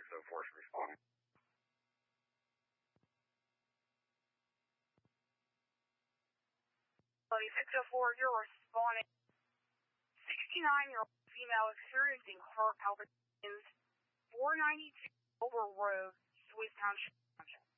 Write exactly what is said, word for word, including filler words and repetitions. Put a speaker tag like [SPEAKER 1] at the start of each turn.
[SPEAKER 1] six oh four is responding.
[SPEAKER 2] six oh four, you're responding. sixty-nine-year-old female experiencing heart palpitations, four ninety-two Over Road, Swiss Township.